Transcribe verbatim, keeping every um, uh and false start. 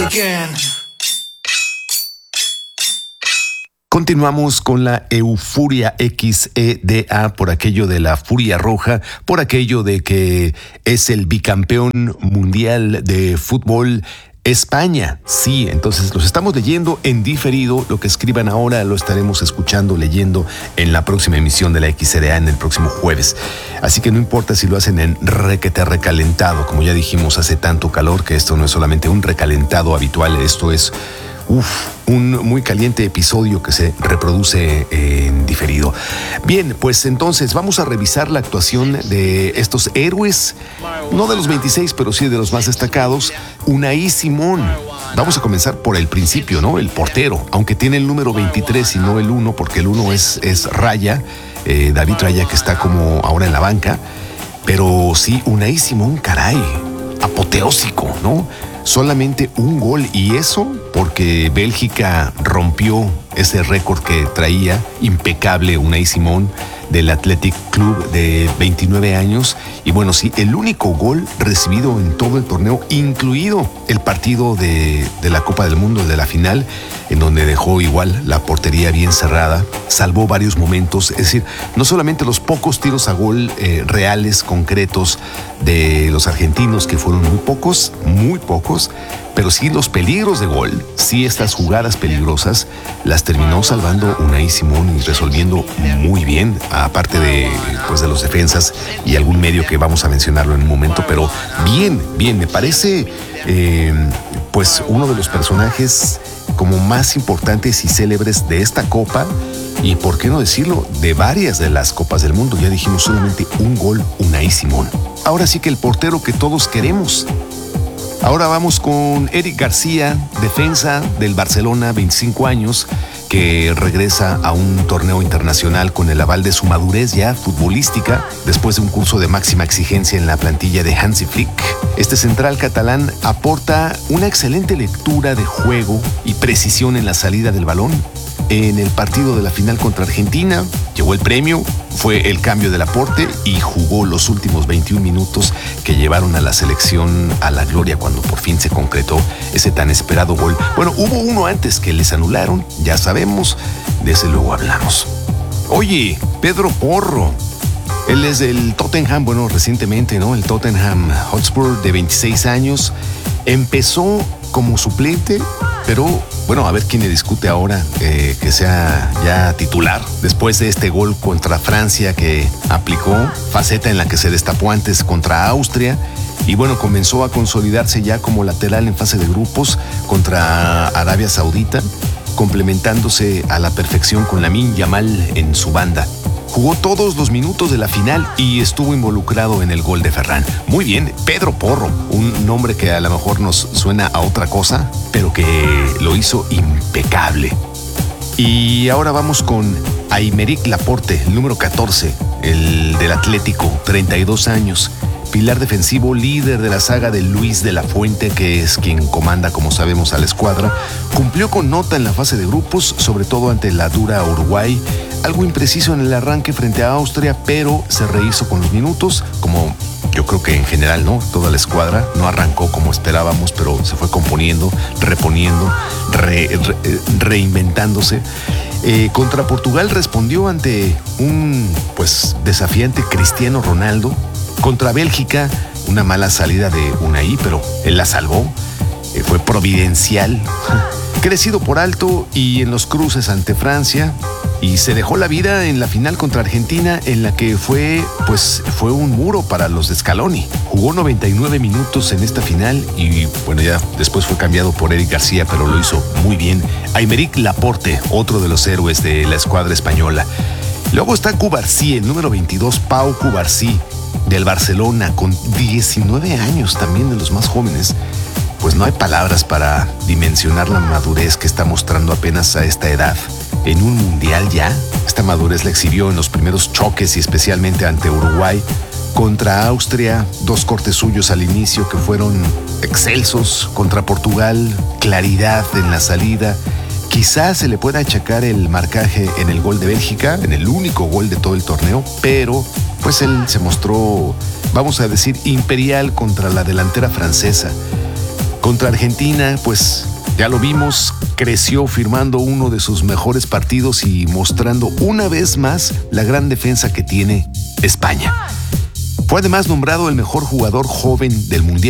Continuamos con la euforia X E D A por aquello de la furia roja, por aquello de que es el bicampeón mundial de fútbol España. Sí, entonces los estamos leyendo en diferido. Lo que escriban ahora lo estaremos escuchando, leyendo en la próxima emisión de la X E D A en el próximo jueves. Así que no importa si lo hacen en requete recalentado, como ya dijimos, hace tanto calor que esto no es solamente un recalentado habitual, esto es Uf, un muy caliente episodio que se reproduce en diferido. Bien, pues entonces vamos a revisar la actuación de estos héroes, no de los veintiséis, pero sí de los más destacados. Unai Simón. Vamos a comenzar por el principio, ¿no? El portero, aunque tiene el número veintitrés y no el uno, porque el uno es, es Raya, eh, David Raya, que está como ahora en la banca. Pero sí, Unai Simón, caray, apoteósico, ¿no? Solamente un gol, y eso porque Bélgica rompió ese récord que traía impecable Unai Simón del Athletic Club de veintinueve años. Y bueno, sí, el único gol recibido en todo el torneo, incluido el partido de, de la Copa del Mundo, de la final, en donde dejó igual la portería bien cerrada, salvó varios momentos. Es decir, no solamente los pocos tiros a gol eh, reales, concretos de los argentinos, que fueron muy pocos, muy pocos, pero sí los peligros de gol, sí estas jugadas peligrosas, las terminó salvando Unai Simón y resolviendo muy bien, aparte de, pues, de los defensas y algún medio que vamos a mencionarlo en un momento, pero bien, bien, me parece eh, pues uno de los personajes como más importantes y célebres de esta Copa, y por qué no decirlo, de varias de las Copas del Mundo. Ya dijimos, solamente un gol, Unai Simón. Ahora sí que el portero que todos queremos. Ahora vamos con Eric García, defensa del Barcelona, veinticinco años, que regresa a un torneo internacional con el aval de su madurez ya futbolística, después de un curso de máxima exigencia en la plantilla de Hansi Flick. Este central catalán aporta una excelente lectura de juego y precisión en la salida del balón. En el partido de la final contra Argentina, llevó el premio, fue el cambio del aporte y jugó los últimos veintiún minutos que llevaron a la selección a la gloria cuando por fin se concretó ese tan esperado gol. Bueno, hubo uno antes que les anularon, ya sabemos, de ese luego hablamos. Oye, Pedro Porro, él es del Tottenham, bueno, recientemente, ¿no? El Tottenham Hotspur, de veintiséis años, empezó como suplente, pero bueno, a ver quién le discute ahora eh, que sea ya titular. Después de este gol contra Francia que aplicó, faceta en la que se destapó antes contra Austria, y bueno, comenzó a consolidarse ya como lateral en fase de grupos contra Arabia Saudita, complementándose a la perfección con Lamine Yamal en su banda. Jugó todos los minutos de la final y estuvo involucrado en el gol de Ferran. Muy bien, Pedro Porro, un nombre que a lo mejor nos suena a otra cosa, pero que lo hizo impecable. Y ahora vamos con Aymeric Laporte, el número catorce, el del Atlético, treinta y dos años. Pilar defensivo, líder de la saga de Luis de la Fuente, que es quien comanda, como sabemos, a la escuadra. Cumplió con nota en la fase de grupos, sobre todo ante la dura Uruguay. Algo impreciso en el arranque frente a Austria, pero se rehizo con los minutos, como yo creo que en general, ¿no? Toda la escuadra no arrancó como esperábamos, pero se fue componiendo, reponiendo, re, re, reinventándose. Eh, contra Portugal respondió ante un, pues, desafiante Cristiano Ronaldo. Contra Bélgica, una mala salida de Unai, pero él la salvó. Eh, fue providencial. Crecido por alto y en los cruces ante Francia. Y se dejó la vida en la final contra Argentina, en la que fue, pues, fue un muro para los de Scaloni. Jugó noventa y nueve minutos en esta final y, bueno, ya después fue cambiado por Eric García, pero lo hizo muy bien. Aymeric Laporte, otro de los héroes de la escuadra española. Luego está Cubarsí, el número veintidós, Pau Cubarsí, del Barcelona, con diecinueve años, también de los más jóvenes. Pues no hay palabras para dimensionar la madurez que está mostrando apenas a esta edad. En un mundial ya, esta madurez la exhibió en los primeros choques y especialmente ante Uruguay. Contra Austria, dos cortes suyos al inicio que fueron excelsos. Contra Portugal, claridad en la salida. Quizás se le pueda achacar el marcaje en el gol de Bélgica, en el único gol de todo el torneo, pero pues él se mostró, vamos a decir, imperial contra la delantera francesa. Contra Argentina, pues ya lo vimos, creció firmando uno de sus mejores partidos y mostrando una vez más la gran defensa que tiene España. Fue además nombrado el mejor jugador joven del Mundial.